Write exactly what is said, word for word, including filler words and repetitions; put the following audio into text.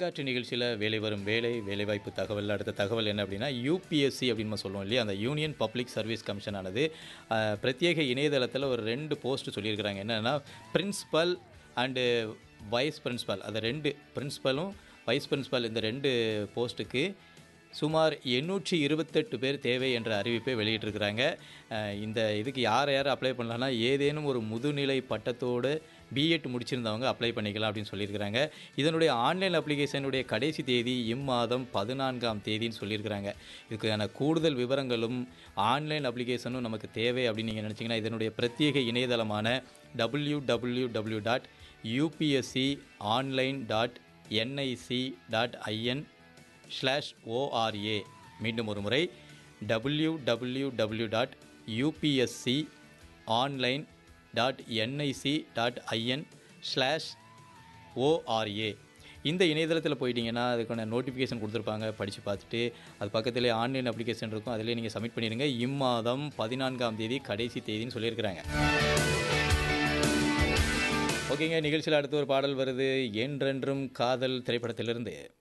பூங்காற்று நிகழ்ச்சியில வேலை வரும் வேலை, வேலைவாய்ப்பு தகவல், அடுத்த தகவல் என்ன அப்படின்னா, யுபிஎஸ்சி அப்படின்னு நம்ம சொல்லுவோம் இல்லையா? அந்த யூனியன் பப்ளிக் சர்வீஸ் கமிஷன் ஆனது அ பிரத்யேக இணையதளத்தில ஒரு ரெண்டு போஸ்ட் சொல்லியிருக்கிறாங்க. என்னன்னா, பிரின்சிபல் அண்டு வைஸ் பிரின்சிபல் அந்த ரெண்டு பிரின்சிபலும், வைஸ் பிரின்சிபல் இந்த ரெண்டு போஸ்ட்டுக்கு சுமார் எண்ணூற்று இருபத்தெட்டு பேர் தேவை என்ற அறிவிப்பை வெளியிட்டிருக்கிறாங்க. அ இந்த இதுக்கு யார் யார் அப்ளை பண்ணலாம்னா, ஏதேனும் ஒரு முதுநிலை பட்டத்தோடு பிஎட் முடிச்சிருந்தவங்க அப்ளை பண்ணிக்கலாம் அப்படின்னு சொல்லியிருக்கிறாங்க. இதனுடைய ஆன்லைன் அப்ளிகேஷனுடைய கடைசி தேதி இம்மாதம் பதினான்காம் தேதின்னு சொல்லியிருக்கிறாங்க. இதுக்கான கூடுதல் விவரங்களும் ஆன்லைன் அப்ளிகேஷனும் நமக்கு தேவை அப்படின்னு நீங்கள் நினச்சிங்கன்னா, இதனுடைய பிரத்யேக இணையதளமான W W W dot UPSC online dot NIC dot IN slash ஓஆர்ஏ மீண்டும் ஒரு முறை W W W dot UPSC online dot NIC dot IN slash ஓஆர்ஏ இந்த இணையதளத்தில் போயிட்டீங்கன்னா அதுக்கான நோட்டிஃபிகேஷன் கொடுத்துருப்பாங்க. படித்து பார்த்துட்டு அது பக்கத்துலேயே ஆன்லைன் அப்ளிகேஷன் இருக்கும், அதிலே நீங்கள் சப்மிட் பண்ணிடுங்க. இம்மாதம் பதினான்காம் தேதி கடைசி தேதின்னு சொல்லியிருக்கிறாங்க. ஓகேங்க, நிகழ்ச்சியில் அடுத்து ஒரு பாடல் வருது. என்றென்றும் காதல் திரைப்படத்திலிருந்து.